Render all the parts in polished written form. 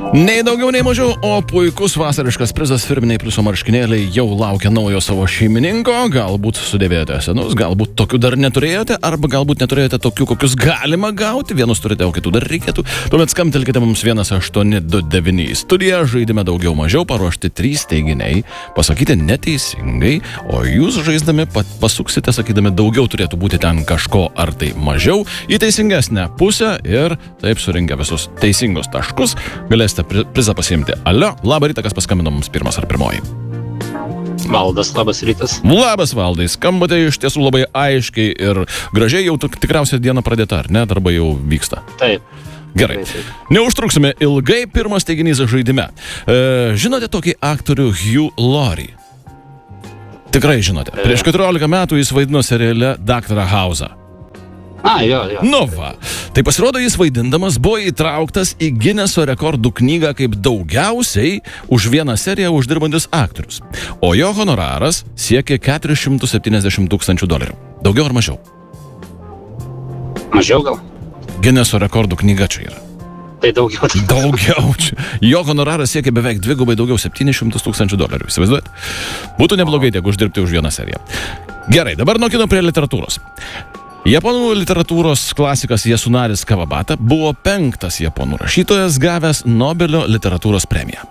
Nei daugiau, nei mažiau, o puikus vasariškas prizas firminiai pliuso marškinėliai jau laukia naujo savo šeimininko. Galbūt sudėvėjote senus, galbūt tokių dar neturėjote, arba galbūt neturėjote tokių, kokius galima gauti. Vienus turite, o kitų dar reikėtų. Tuomet skambtelkite mums 1829. Studija žaidime daugiau mažiau paruošti 3 teiginiai, pasakyti neteisingai, o jūs žaisdami pasuksite, sakydami daugiau turėtų būti ten kažko ar tai mažiau į teisingesnę pusę ir taip surinkę visus teisingus taškus galėsite prizą pasiimti. Alio, labą rytą, kas paskambino mums pirmas ar pirmoji? Valdas, labas rytas. Labas, Valdai, skambate iš tiesų labai aiškiai ir gražiai, jau tikriausiai diena pradėta, ar ne? Darbai jau vyksta. Taip. Gerai. Neužtruksime ilgai, pirmas teiginys žaidime. Žinote tokį aktorių Hugh Laurie? Tikrai žinote. Prieš 14 metų jis vaidino seriale Daktarą Hausą. Jo. Nu va. Tai pasirodo, jis vaidindamas buvo įtrauktas į Gineso rekordų knygą kaip daugiausiai už vieną seriją uždirbantis aktorius. O jo honoraras siekė $470,000. Daugiau ar mažiau? Mažiau gal? Gineso rekordų knyga čia yra. Tai daugiau. Daugiau čia. Jo honoraras siekė beveik dvigubai daugiau, $700,000. Įsivaizduojat? Būtų neblogai tiek uždirbti už vieną seriją. Gerai, dabar nuo kino prie literatūros. Japonų literatūros klasikas Yasunaris Kawabata buvo 5. japonų rašytojas gavęs Nobelio literatūros premiją.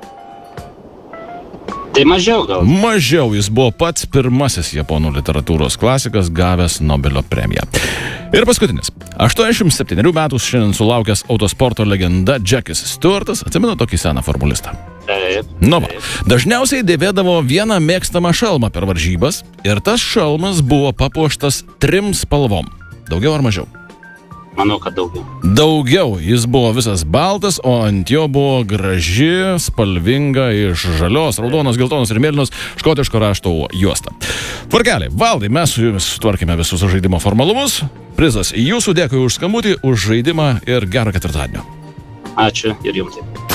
Tai mažiau gal? Mažiau, jis buvo pats pirmasis japonų literatūros klasikas gavęs Nobelio premiją. Ir paskutinis. 87 metų šiandien sulaukęs autosporto legenda Jackie Stewartas, atsimenu tokį seną formulistą. Taip. Nu va, dažniausiai dėvėdavo vieną mėgstamą šalmą per varžybas ir tas šalmas buvo papuoštas 3 spalvom. Daugiau ar mažiau? Manau, kad daugiau. Daugiau, jis buvo visas baltas, o ant jo buvo graži, spalvinga iš žalios, raudonos, geltonos ir mėlynos škotiško rašto juosta. Tvarkeliai, Valdai, mes su jumis tvarkime visus žaidimo formalumus. Prizas jūsų, dėkui už skambutį, už žaidimą ir gero ketvirtadienio. Ačiū ir jums taip.